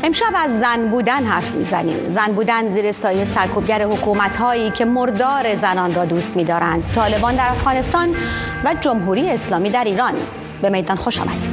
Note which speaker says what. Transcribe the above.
Speaker 1: امشب از زن بودن حرف میزنیم. زن بودن زیر سایه سرکوبگر حکومت‌هایی که مردار زنان را دوست می‌دارند. طالبان در افغانستان و جمهوری اسلامی در ایران. به میدان خوش آمدید.